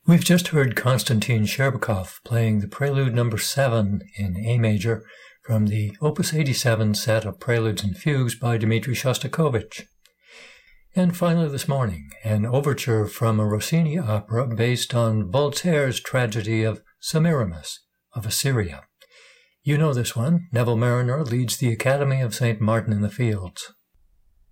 We've just heard Konstantin Sherbakov playing the Prelude No. 7 in A major from the Opus 87 set of Preludes and Fugues by Dmitri Shostakovich. And finally this morning, an overture from a Rossini opera based on Voltaire's tragedy of Semiramis of Assyria. You know this one. Neville Marriner leads the Academy of St. Martin in the Fields.